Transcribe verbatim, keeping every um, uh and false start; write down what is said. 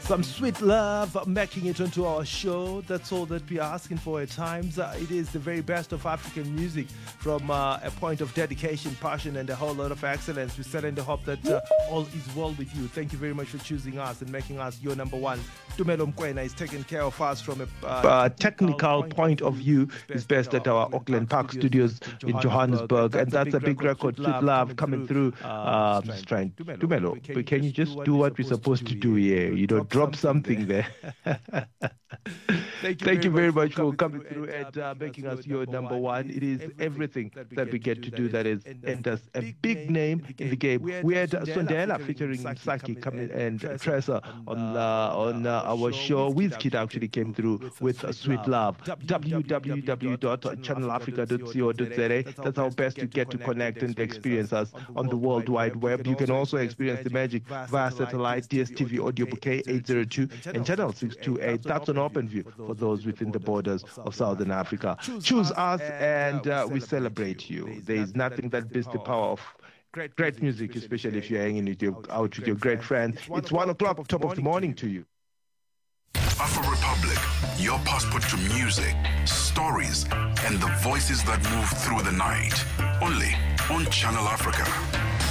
Some sweet love making it onto our show. That's all that we are asking for at times. Uh, it is the very best of African music from uh, a point of dedication, passion, and a whole lot of excellence. We set in the hope that uh, all is well with you. Thank you very much for choosing us and making us your number one. Tumelo Mkwena is taking care of us from a uh, uh, technical point of view. It's best at our Auckland Park Studios in Johannesburg. And that's a big record, Sweet Love, coming through. Um, Strand. Tumelo, but can you just do what we're supposed to do here? You know, drop something there. Thank you, Thank you very much for coming through and uh, making us your number one. It is everything that we get to do that is and us a big name in the game. We had Sondela featuring Saki coming and Tressa on uh, on uh, our show. Wizkid actually came through with a Sweet Love. w w w dot channel africa dot co dot z a. That's how best to get to connect and experience us on the World Wide Web. You can also experience the magic via satellite, D S T V audio bouquet eight oh two and channel six twenty-eight. That's on Open View for those within the borders of Southern Africa. Choose us and uh, we celebrate you. There is nothing that beats the power of great, great music, especially if you're hanging with your, out with your great friends. It's one o'clock, top of the morning to you. Afro Republic, your passport to music, stories, and the voices that move through the night. Only on Channel Africa.